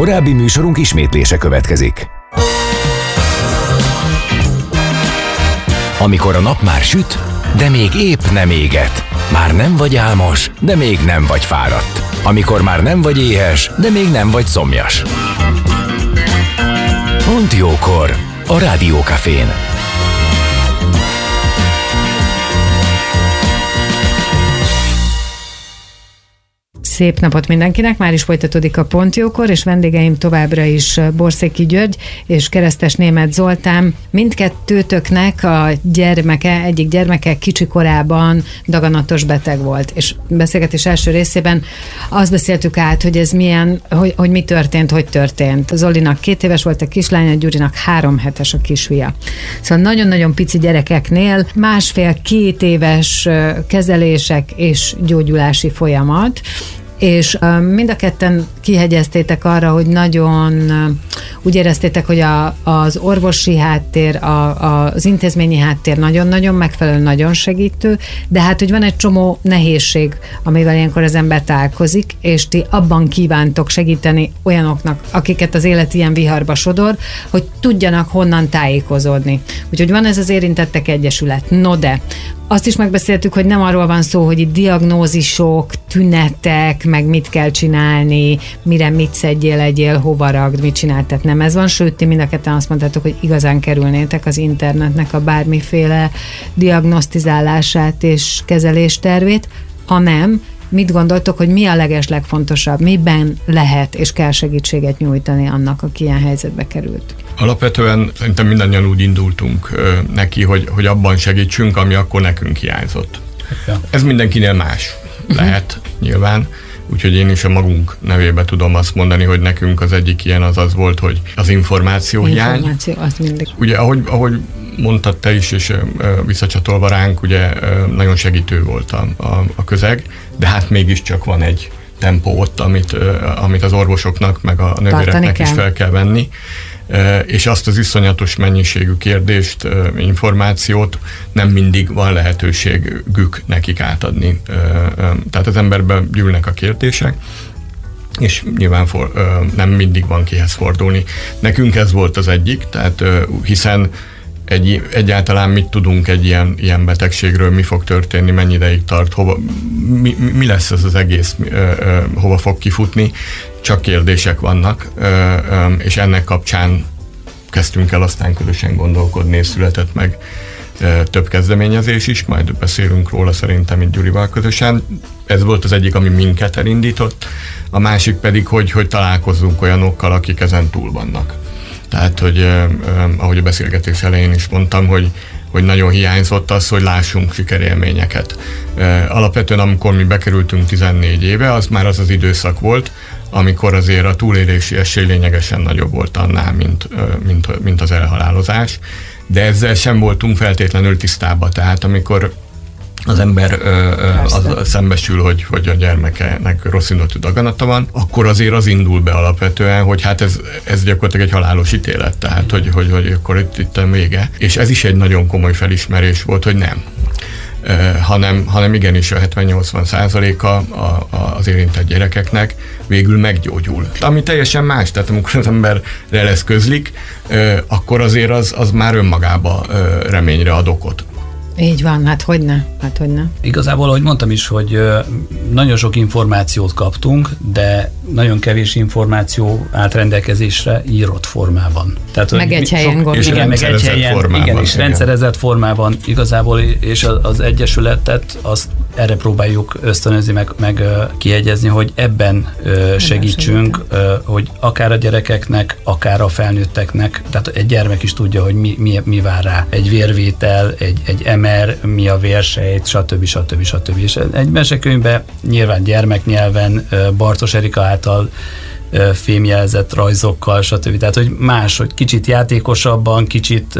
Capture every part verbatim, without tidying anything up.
Korábbi műsorunk ismétlése következik. Amikor a nap már süt, de még épp nem éget. Már nem vagy álmos, de még nem vagy fáradt. Amikor már nem vagy éhes, de még nem vagy szomjas. Pont jókor a Rádiókafén. Szép napot mindenkinek, már is folytatódik a Pont jókor, és vendégeim továbbra is Borszéki György és Keresztes Németh Zoltán. Mindkettőtöknek a gyermeke, egyik gyermeke kicsi korában daganatos beteg volt, és beszélgetés első részében azt beszéltük át, hogy ez milyen, hogy, hogy mi történt, hogy történt. Zolinak két éves volt a kislánya, Gyurinak három hetes a kisfia. Szóval nagyon-nagyon pici gyerekeknél másfél-két éves kezelések és gyógyulási folyamat, és mind a ketten kihegyeztétek arra, hogy nagyon úgy éreztétek, hogy a, az orvosi háttér, a, a, az intézményi háttér nagyon-nagyon megfelelő, nagyon segítő, de hát, hogy van egy csomó nehézség, amivel ilyenkor az ember találkozik, és ti abban kívántok segíteni olyanoknak, akiket az élet ilyen viharba sodor, hogy tudjanak honnan tájékozódni. Úgyhogy van ez az Érintettek Egyesület. No de, azt is megbeszéltük, hogy nem arról van szó, hogy itt diagnózisok, tünetek, meg mit kell csinálni, mire mit szedjél, egyél, hova ragd, mit csinál, tehát nem ez van, sőt, ti mind a ketten azt mondtátok, hogy igazán kerülnétek az internetnek a bármiféle diagnosztizálását és kezeléstervét. Ha nem, mit gondoltok, hogy mi a legeslegfontosabb, miben lehet és kell segítséget nyújtani annak, aki ilyen helyzetbe került? Alapvetően szerintem mindannyian úgy indultunk ö, neki, hogy, hogy abban segítsünk, ami akkor nekünk hiányzott. Ja. Ez mindenkinél más lehet nyilván, úgyhogy én is a magunk nevébe tudom azt mondani, hogy nekünk az egyik ilyen az az volt, hogy az információ hiány. Információ, azt mindig. Ugye, ahogy, ahogy mondtad te is, és ö, visszacsatolva ránk, ugye ö, nagyon segítő volt a, a, a közeg, de hát mégiscsak van egy tempó ott, amit, ö, amit az orvosoknak, meg a nővéreknek is fel kell venni. És azt az iszonyatos mennyiségű kérdést, információt nem mindig van lehetőségük nekik átadni. Tehát az emberben gyűlnek a kérdések, és nyilván for, nem mindig van kihez fordulni. Nekünk ez volt az egyik, tehát hiszen egy, egyáltalán mit tudunk egy ilyen, ilyen betegségről, mi fog történni, mennyi ideig tart, hova, mi, mi lesz ez az egész, hova fog kifutni, csak kérdések vannak, és ennek kapcsán kezdtünk el aztán közösen gondolkodni, és született meg több kezdeményezés is, majd beszélünk róla szerintem itt Gyurival közösen. Ez volt az egyik, ami minket elindított, a másik pedig, hogy, hogy találkozzunk olyanokkal, akik ezen túl vannak. Tehát, hogy ahogy a beszélgetés elején is mondtam, hogy hogy nagyon hiányzott az, hogy lássunk sikerélményeket. Alapvetően, amikor mi bekerültünk tizennégy éve, az már az az időszak volt, amikor azért a túlélési esély lényegesen nagyobb volt annál, mint, mint, mint az elhalálozás, de ezzel sem voltunk feltétlenül tisztában. Tehát amikor az ember ö, az szembesül, hogy, hogy a gyermekenek rossz indulatú daganata van, akkor azért az indul be alapvetően, hogy hát ez, ez gyakorlatilag egy halálos ítélet, tehát hogy, hogy, hogy akkor itt, itt vége. És ez is egy nagyon komoly felismerés volt, hogy nem. Uh, hanem, hanem igenis a hetven-nyolcvan százaléka az érintett gyerekeknek végül meggyógyul. Ami teljesen más, tehát amikor az emberre lesz közlik, uh, akkor azért az, az már önmagába uh, reményre ad okot. Így van, hát hogyne, hát hogyne. Igazából, ahogy mondtam is, hogy nagyon sok információt kaptunk, de nagyon kevés információ állt rendelkezésre írott formában. Tehát, meg egy helyen gondolom. Igen, meg egy helyen, formában, igen, és igen. rendszerezett formában igazából, és az Egyesületet azt erre próbáljuk ösztönözni, meg, meg kiegyezni, hogy ebben segítsünk, hogy akár a gyerekeknek, akár a felnőtteknek, tehát egy gyermek is tudja, hogy mi, mi, mi vár rá. Egy vérvétel, egy, egy em er, mi a vérsejt, stb. stb. stb. És egy mesekönyvben nyilván gyermeknyelven, Bartos Erika által fémjelzett rajzokkal, stb. Tehát, hogy más, hogy kicsit játékosabban, kicsit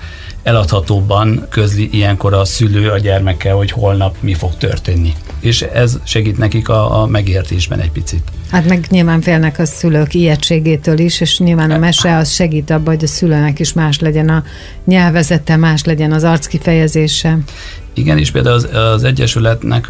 eladhatóbban közli ilyenkor a szülő a gyermekkel, hogy holnap mi fog történni. És ez segít nekik a, a megértésben egy picit. Hát meg nyilván félnek a szülők ijegységétől is, és nyilván a mese az segít abban, hogy a szülőnek is más legyen a nyelvezete, más legyen az arckifejezése. Igen, és például az, az Egyesületnek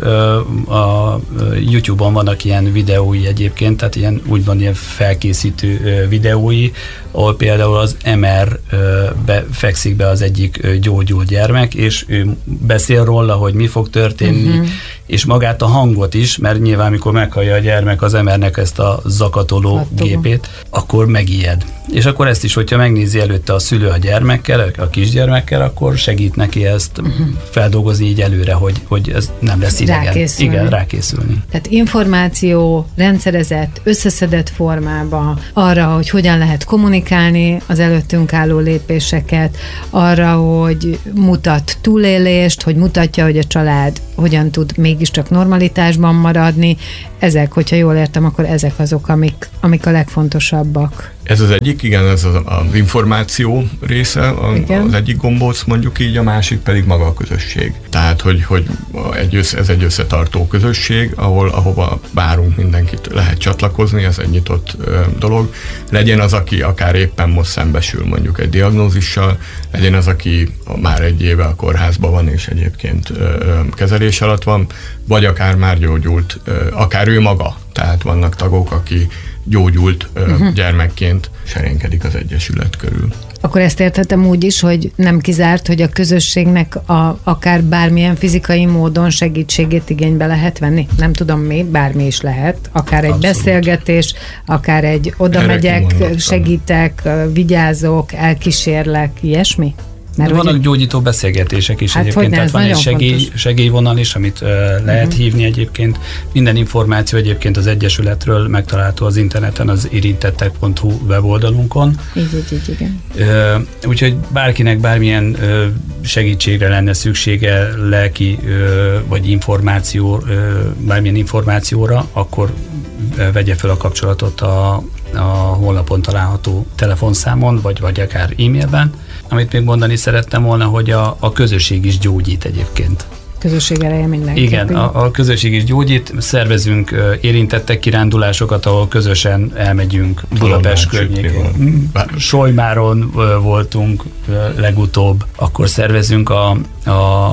a YouTube-on vannak ilyen videói egyébként, tehát ilyen úgymond ilyen felkészítő videói, ahol például az em er be, fekszik be az egyik gyógyult gyermek, és ő beszél róla, hogy mi fog történni, uh-huh. és magát a hangot is, mert nyilván amikor meghallja a gyermek az em ernek ezt a zakatoló Hattom. gépét, akkor megijed. És akkor ezt is, hogyha megnézi előtte a szülő a gyermekkel, a kisgyermekkel, akkor segít neki ezt uh-huh. feldolgozni így előre, hogy, hogy ez nem lesz idegen. Rákészülni. Igen, rákészülni. Tehát információ rendszerezett, összeszedett formában arra, hogy hogyan lehet kommunikálni az előttünk álló lépéseket, arra, hogy mutat túlélést, hogy mutatja, hogy a család hogyan tud mégiscsak normalitásban maradni. Ezek, hogyha jól értem, akkor ezek azok, amik, amik a legfontosabbak. Ez az egyik, igen, ez az, az információ része, a, az egyik gombóc, mondjuk így, a másik pedig maga a közösség. Tehát, hogy, hogy egy össze, ez egy összetartó közösség, ahol, ahova várunk mindenkit, lehet csatlakozni, ez egy nyitott ö, dolog. Legyen az, aki akár éppen most szembesül mondjuk egy diagnózissal, legyen az, aki már egy éve a kórházban van, és egyébként ö, kezelés alatt van, vagy akár már gyógyult, ö, akár ő maga. Tehát vannak tagok, aki gyógyult ö, uh-huh. gyermekként serénykedik az Egyesület körül. Akkor ezt érthetem úgy is, hogy nem kizárt, hogy a közösségnek a, akár bármilyen fizikai módon segítségét igénybe lehet venni? Nem tudom mi, bármi is lehet. Akár egy Abszolút. beszélgetés, akár egy oda Erre megyek, segítek, vigyázok, elkísérlek, ilyesmi? Mert vannak ugye, gyógyító beszélgetések is hát egyébként, tehát van egy segély, segélyvonal is, amit uh, lehet uh-huh. hívni egyébként. Minden információ egyébként az Egyesületről megtalálható az interneten, az érintettek pont hu weboldalunkon. Így, így, így, igen. Uh, úgyhogy bárkinek bármilyen uh, segítségre lenne szüksége, lelki uh, vagy információ, uh, bármilyen információra, akkor uh, vegye fel a kapcsolatot a, a honlapon található telefonszámon, vagy, vagy akár e-mailben. Amit még mondani szerettem volna, hogy a, a közösség is gyógyít egyébként. Közösség eleje mindenki. Igen, a, a közösség is gyógyít, szervezünk uh, érintettek kirándulásokat, ahol közösen elmegyünk Budapest környékén. Solymáron uh, voltunk uh, legutóbb, akkor szervezünk a, a,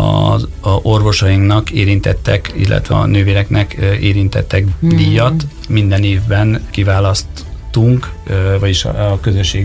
a orvosainknak érintettek, illetve a nővéreknek uh, érintettek hmm. díjat. Minden évben kiválasztunk, uh, vagyis a, a közösség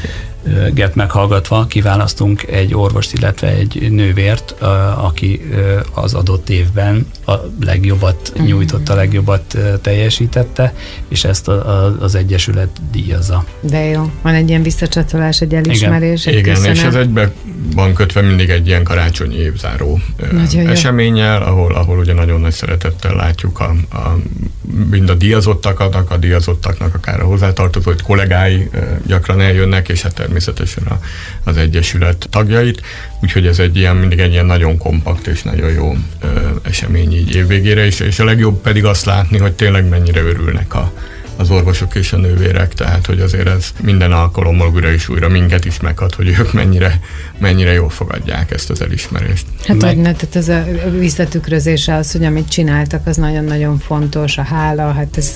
get meghallgatva kiválasztunk egy orvost, illetve egy nővért, aki az adott évben a legjobbat nyújtotta, a legjobbat teljesítette, és ezt az Egyesület díjazza. De jó, van egy ilyen visszacsatolás, egy elismerés, igen, egy igen, köszönet. És ez egybe van kötve mindig egy ilyen karácsonyi évzáró nagyon eseménnyel, ahol, ahol ugye nagyon nagy szeretettel látjuk a, a, mind a díjazottaknak, a díjazottaknak akár a hozzátartozó kollégái gyakran eljönnek, és hát természetesen a, az Egyesület tagjait, úgyhogy ez egy ilyen, mindig egy ilyen nagyon kompakt és nagyon jó ö, esemény így évvégére is, és a legjobb pedig azt látni, hogy tényleg mennyire örülnek a az orvosok és a nővérek, tehát hogy azért ez minden alkalommal újra és újra minket is meghat, hogy ők mennyire, mennyire jól fogadják ezt az elismerést. Hát Meg... hogy ne, tehát ez a visszatükrözése az, hogy amit csináltak, az nagyon-nagyon fontos, a hála, hát ez,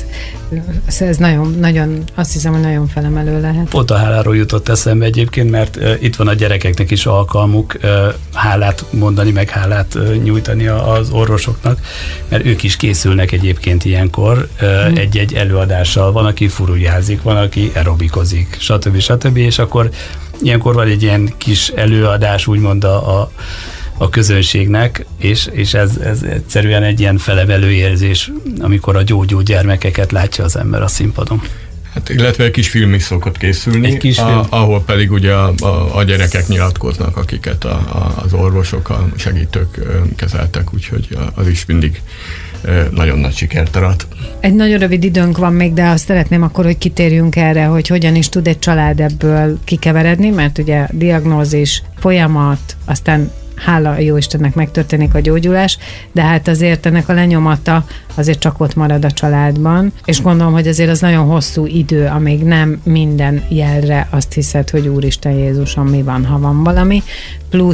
ez nagyon, nagyon, azt hiszem, hogy nagyon felemelő lehet. Pont a háláról jutott eszembe egyébként, mert uh, itt van a gyerekeknek is alkalmuk uh, hálát mondani, meg hálát uh, nyújtani az orvosoknak, mert ők is készülnek egyébként ilyenkor uh, hmm. egy-egy előadás. Van, aki furujázik, van, aki aerobikozik, stb. stb. És akkor ilyenkor van egy ilyen kis előadás, úgymond a, a, a közönségnek, és, és ez, ez egyszerűen egy ilyen felemelő érzés, amikor a gyógyult gyermekeket látja az ember a színpadon. Hát, illetve egy kis film is szokott készülni, egy kis a, ahol pedig ugye a, a, a gyerekek nyilatkoznak, akiket a, a, az orvosok, a segítők kezeltek, úgyhogy az is mindig nagyon nagy sikert arat. Egy nagyon rövid időnk van még, de azt szeretném akkor, hogy kitérjünk erre, hogy hogyan is tud egy család ebből kikeveredni, mert ugye diagnózis, folyamat, aztán hála jó Istennek megtörténik a gyógyulás, de hát azért ennek a lenyomata azért csak ott marad a családban, és gondolom, hogy azért az nagyon hosszú idő, amíg nem minden jelre azt hiszed, hogy Úristen Jézusom, mi van, ha van valami, plusz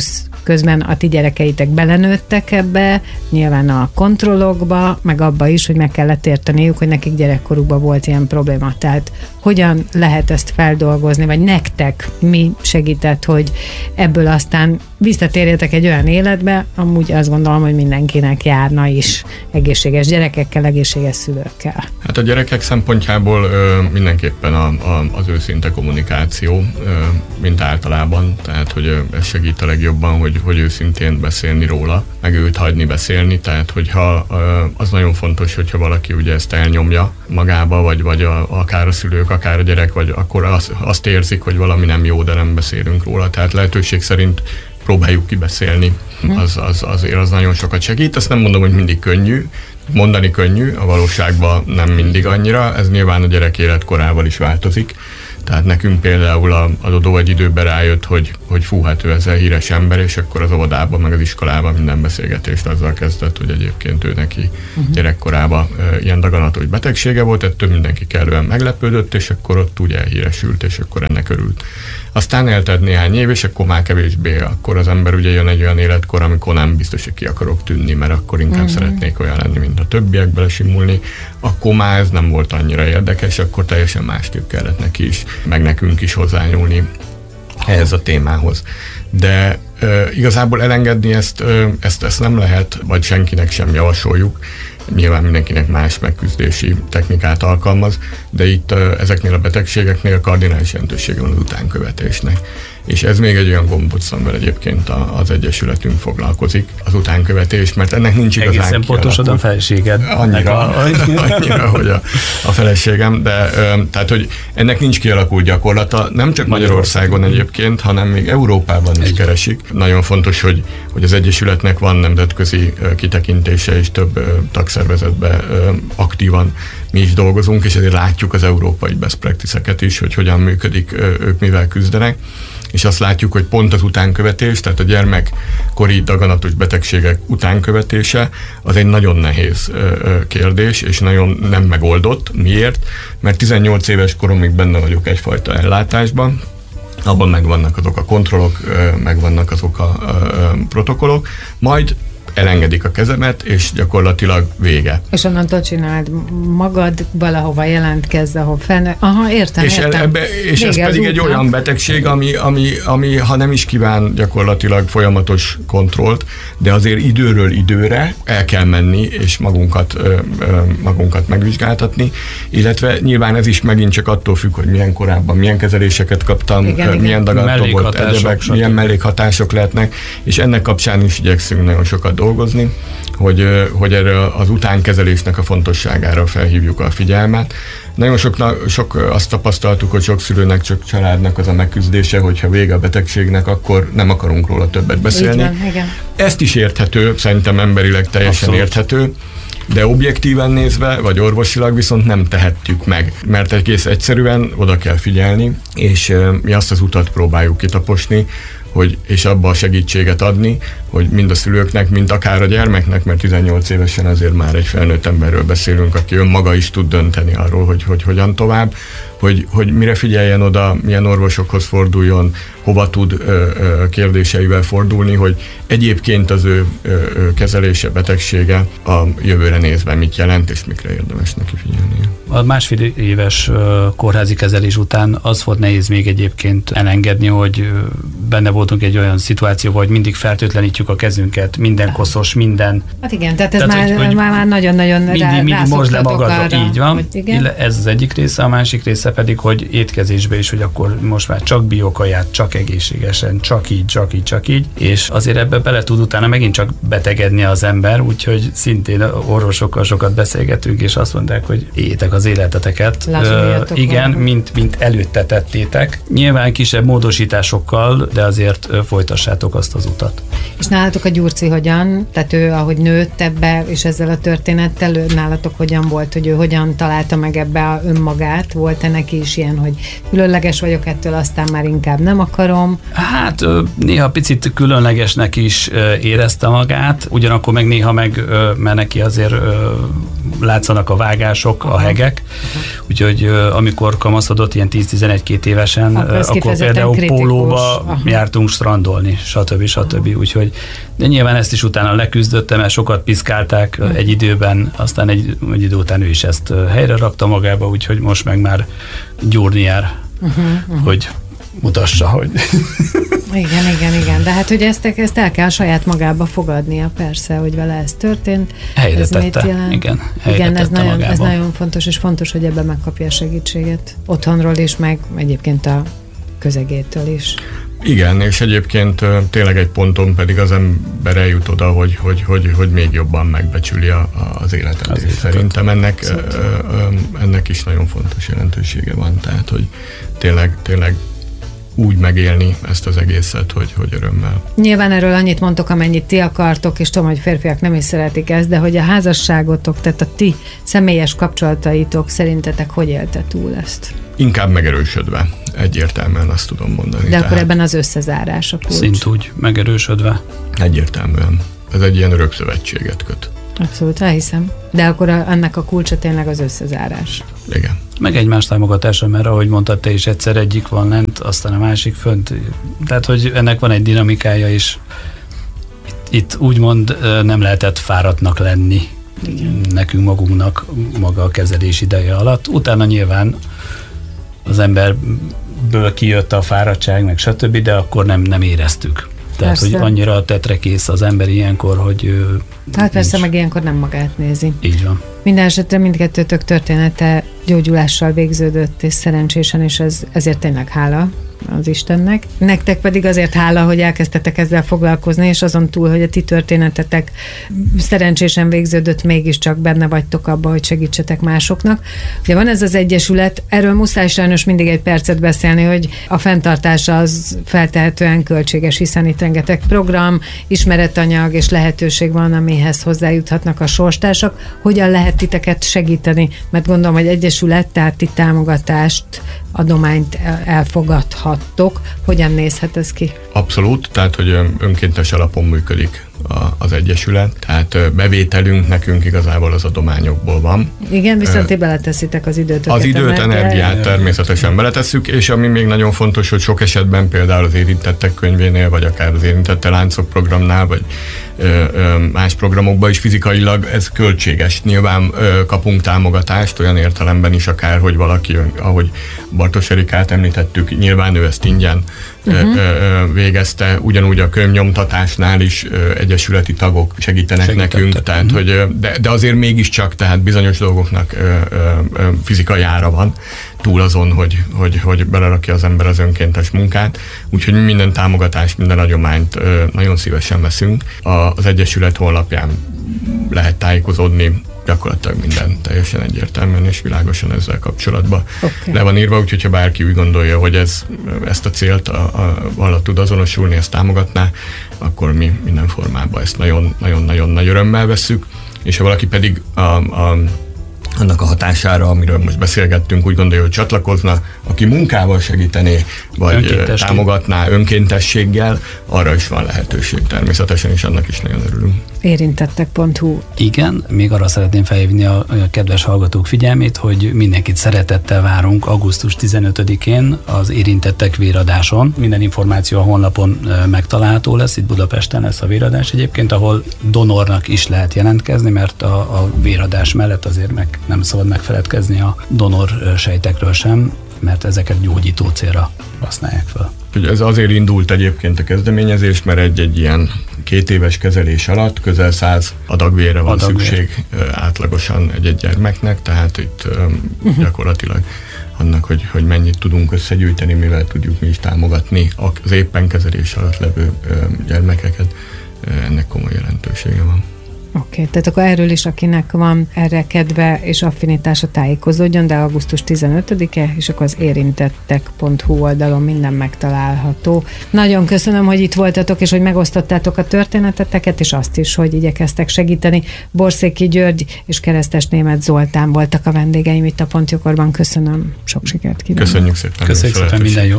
közben a ti gyerekeitek belenőttek ebbe, nyilván a kontrollokba, meg abba is, hogy meg kellett érteniük, hogy nekik gyerekkorukban volt ilyen probléma. Tehát hogyan lehet ezt feldolgozni, vagy nektek mi segített, hogy ebből aztán visszatérjetek egy olyan életbe, amúgy azt gondolom, hogy mindenkinek járna is egészséges gyerekekkel, egészséges szülőkkel. Hát a gyerekek szempontjából ö, mindenképpen a, a, az őszinte kommunikáció, ö, mint általában, tehát hogy ö, ez segít a legjobban, hogy, hogy őszintén beszélni róla, meg őt hagyni beszélni, tehát hogyha ö, az nagyon fontos, hogyha valaki ugye ezt elnyomja magába, vagy, vagy a, akár a szülők, akár a gyerek, vagy akkor az, azt érzik, hogy valami nem jó, de nem beszélünk róla, tehát lehetőség szerint próbáljuk kibeszélni, az, az, azért az nagyon sokat segít. Azt nem mondom, hogy mindig könnyű, mondani könnyű, a valóságban nem mindig annyira, ez nyilván a gyerek életkorával is változik. Tehát nekünk például a, a Dodó egy időben rájött, hogy, hogy fú, hát ő ezzel híres ember, és akkor az óvodában, meg az iskolában minden beszélgetést azzal kezdett, hogy egyébként ő neki uh-huh. gyerekkorában e, ilyen daganatos betegsége volt, ettől mindenki kellően meglepődött, és akkor ott úgy elhíresült, és akkor ennek örült. Aztán eltelt néhány év, és akkor már kevésbé, akkor az ember ugye jön egy olyan életkor, amikor nem biztos, hogy ki akarok tűnni, mert akkor inkább uh-huh. szeretnék olyan lenni, mint a többiek, belesimulni. Akkor már ez nem volt annyira érdekes, akkor teljesen másképp kellett neki is, meg nekünk is hozzányúlni ehhez a témához. De e, igazából elengedni ezt, e, ezt, ezt nem lehet, vagy senkinek sem javasoljuk. Nyilván mindenkinek más megküzdési technikát alkalmaz, de itt e, ezeknél a betegségeknél kardinális jelentősége van az utánkövetésnek. És ez még egy olyan gombóc, amivel egyébként a, az Egyesületünk foglalkozik, az utánkövetés, mert ennek nincs igazán egészen pontosan a feleséged. Annyira, a... annyira, hogy a, a feleségem, de tehát, hogy ennek nincs kialakult gyakorlata, nem csak Magyarországon egyébként, hanem még Európában is keresik. Nagyon fontos, hogy, hogy az Egyesületnek van nemzetközi kitekintése, és több tagszervezetben aktívan mi is dolgozunk, és ezért látjuk az európai best practice-eket is, hogy hogyan működik, ők mivel küzdenek. És azt látjuk, hogy pont az utánkövetés, tehát a gyermekkori daganatos betegségek utánkövetése, az egy nagyon nehéz kérdés, és nagyon nem megoldott. Miért? Mert tizennyolc éves koromig benne vagyok egyfajta ellátásban, abban megvannak azok a kontrollok, megvannak azok a protokollok, majd elengedik a kezemet, és gyakorlatilag vége. És onnantól csináld magad, valahova jelentkezz, ahol fenn... Aha, értem, és értem. Ebbe, és ez pedig egy olyan betegség, ami, ami, ami ha nem is kíván gyakorlatilag folyamatos kontrollt, de azért időről időre el kell menni, és magunkat, magunkat megvizsgáltatni, illetve nyilván ez is megint csak attól függ, hogy milyen korábban, milyen kezeléseket kaptam, igen, milyen dagatom volt, egyebek, milyen mellékhatások lehetnek, és ennek kapcsán is igyekszünk nagyon sokat dolgozni, hogy, hogy erre az utánkezelésnek a fontosságára felhívjuk a figyelmet. Nagyon soknak, sok azt tapasztaltuk, hogy sok szülőnek, csak családnak az a megküzdése, hogyha vége a betegségnek, akkor nem akarunk róla többet beszélni. Van, igen. Ezt is érthető, szerintem emberileg teljesen Abszolút. érthető, de objektíven nézve, vagy orvosilag viszont nem tehetjük meg, mert egész egyszerűen oda kell figyelni, és mi azt az utat próbáljuk kitaposni, hogy, és abba a segítséget adni, hogy mind a szülőknek, mind akár a gyermeknek, mert tizennyolc évesen azért már egy felnőtt emberről beszélünk, aki önmaga is tud dönteni arról, hogy, hogy hogyan tovább, hogy, hogy mire figyeljen oda, milyen orvosokhoz forduljon, hova tud ö, ö, kérdéseivel fordulni, hogy egyébként az ő ö, ö, kezelése, betegsége a jövőre nézve mit jelent, és mikre érdemes neki figyelni. A másfél éves kórházi kezelés után az volt nehéz még egyébként elengedni, hogy benne voltunk egy olyan szituációban, hogy mindig fertőtlenítjük a kezünket, minden koszos, minden. Hát igen, tehát ez tehát, már, hogy, hogy már nagyon-nagyon mindig, rá, mindig most le magadra, arra, így van. Igen? Ez az egyik része, a másik része pedig, hogy étkezésbe is, hogy akkor most már csak biokaját, csak egészségesen, csak így, csak így, csak így, és azért ebbe bele tud utána megint csak betegedni az ember, úgyhogy szintén orvosokkal sokat beszélgetünk, és azt mondták, hogy éljétek az életeteket. Ö, igen, mint, mint előtte tettétek. Nyilván kisebb módosításokkal, de azért folytassátok azt az utat. És nálatok a Gyurci hogyan? Tehát ő, ahogy nőtt ebbe, és ezzel a történettel, ő, nálatok hogyan volt, hogy ő hogyan találta meg ebbe a önmagát? Volt-e neki is ilyen, hogy különleges vagyok ettől, aztán már inkább nem akarom? Hát néha picit különlegesnek is érezte magát, ugyanakkor meg néha meg, mert neki azért látszanak a vágások, a hegek, uh-huh. úgyhogy amikor kamaszodott ilyen tíz-tizenegy-két évesen, akkor, akkor például kritikus. Pólóba uh-huh. jártunk strandolni, stb. stb. Uh-huh. Úgyhogy de nyilván ezt is utána leküzdöttem, mert sokat piszkálták uh-huh. egy időben, aztán egy, egy idő után ő is ezt helyre rakta magába, úgyhogy most meg már gyúrni jár, uh-huh. Uh-huh. hogy mutassa, hogy... Igen, igen, igen. De hát, hogy ezt, ezt el kell saját magába fogadnia, persze, hogy vele ez történt. Helyre ez tette, igen. Igen, ez nagyon, ez nagyon fontos, és fontos, hogy ebben megkapja a segítséget. Otthonról is, meg egyébként a közegétől is. Igen, és egyébként tényleg egy ponton pedig az ember eljut oda, hogy, hogy, hogy, hogy még jobban megbecsüli a, az életet. Az szerintem ennek, ennek is nagyon fontos jelentősége van, tehát hogy tényleg, tényleg úgy megélni ezt az egészet, hogy, hogy örömmel. Nyilván erről annyit mondtok, amennyit ti akartok, és tudom, hogy férfiak nem is szeretik ezt, de hogy a házasságotok, tehát a ti személyes kapcsolataitok szerintetek hogy élte túl ezt? Inkább megerősödve, egyértelműen azt tudom mondani. De tehát akkor ebben az összezárás a kulcs. Szintúgy megerősödve. Egyértelműen. Ez egy ilyen örök szövetséget köt. Abszolút, elhiszem. De akkor a, ennek a kulcsa tényleg az összezárás. Igen. Meg egymás támogatása, mert ahogy mondtad te is, egyszer egyik van lent, aztán a másik fönt. Tehát, hogy ennek van egy dinamikája is. Itt, itt úgymond nem lehetett fáradtnak lenni. Igen. Nekünk magunknak maga a kezelés ideje alatt. Utána nyilván az emberből kijött a fáradtság, meg stb., de akkor nem, nem éreztük. Tehát, persze. hogy annyira tetrekész az ember ilyenkor, hogy... Hát persze, meg ilyenkor nem magát nézi. Így van. Minden esetre mindkettőtök története gyógyulással végződött, és szerencsésen, és ez, ezért tényleg hála az Istennek. Nektek pedig azért hála, hogy elkezdtetek ezzel foglalkozni, és azon túl, hogy a ti történetetek szerencsésen végződött, mégiscsak benne vagytok abba, hogy segítsetek másoknak. Ugye van ez az egyesület, erről muszáj sajnos mindig egy percet beszélni, hogy a fenntartása az feltehetően költséges, hiszen itt rengeteg program, ismeretanyag és lehetőség van, amihez hozzájuthatnak a sorstársak. Hogyan lehet titeket segíteni? Mert gondolom, hogy egyesület, tehát ti támogatást, adományt elfogadhattok. Hogyan nézhet ez ki? Abszolút, tehát hogy önkéntes alapon működik az egyesület, tehát bevételünk nekünk igazából az adományokból van. Igen, viszont ti beleteszitek az időt. Az időt, energiát természetesen beletesszük, és ami még nagyon fontos, hogy sok esetben például az Érintettek könyvénél, vagy akár az Érintette Láncok programnál, vagy ö, ö, más programokban is fizikailag ez költséges. Nyilván ö, kapunk támogatást olyan értelemben is akár, hogy valaki, ahogy Bartos Erikát említettük, nyilván ő ezt ingyen uh-huh. ö, ö, végezte, ugyanúgy a könyvnyomtatásnál is ö, egyesületi tagok segítenek Segítettek. nekünk, tehát, uh-huh. hogy, de, de azért mégiscsak, tehát bizonyos dolgoknak ö, ö, ö, fizikai ára van, túl azon, hogy, hogy, hogy belerakja az ember az önkéntes munkát, úgyhogy minden támogatást, minden adományt ö, nagyon szívesen veszünk. A, az egyesület honlapján lehet tájékozódni, gyakorlatilag minden teljesen egyértelműen és világosan ezzel kapcsolatban okay. le van írva, úgyhogy ha bárki úgy gondolja, hogy ez, ezt a célt a, a, alatt tud azonosulni, ezt támogatná, akkor mi minden formában ezt nagyon-nagyon nagy örömmel vesszük, és ha valaki pedig a, a annak a hatására, amiről most beszélgettünk, úgy gondolja, hogy csatlakozna, aki munkával segítené, vagy támogatná önkéntességgel, arra is van lehetőség természetesen, és annak is nagyon örülünk. Érintettek pont hu. Igen, még arra szeretném felhívni a, a kedves hallgatók figyelmét, hogy mindenkit szeretettel várunk augusztus tizenötödikén az Érintettek véradáson. Minden információ a honlapon megtalálható lesz, itt Budapesten lesz a véradás egyébként, ahol donornak is lehet jelentkezni, mert a, a véradás mellett azért meg nem szabad megfeledkezni a donor sejtekről sem, mert ezeket gyógyító célra használják fel. Ez azért indult egyébként a kezdeményezés, mert egy-egy ilyen két éves kezelés alatt közel száz adagvérre van Adagvér. szükség átlagosan egy-egy gyermeknek, tehát itt uh-huh. gyakorlatilag annak, hogy, hogy mennyit tudunk összegyűjteni, mivel tudjuk mi is támogatni az éppen kezelés alatt levő gyermekeket, ennek komoly jelentősége van. Oké, okay, tehát akkor erről is, akinek van erre kedve és affinitása, tájékozódjon, de augusztus tizenötödike, és akkor az érintettek pont hu oldalon minden megtalálható. Nagyon köszönöm, hogy itt voltatok, és hogy megosztottátok a történeteteket, és azt is, hogy igyekeztek segíteni. Borszéki György és Keresztes Németh Zoltán voltak a vendégeim itt a Pontjókorban. Köszönöm, sok sikert kívánok. Köszönjük szépen. Köszönjük szépen, minden jót.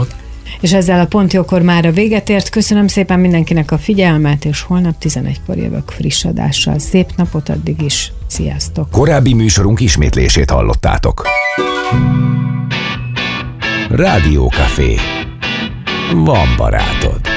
És ezzel a Pontjókor már a véget ért. Köszönöm szépen mindenkinek a figyelmet, és holnap tizenegykor jövök friss adással. Szép napot addig is. Sziasztok! Korábbi műsorunk ismétlését hallottátok. Rádió Café. Van barátod.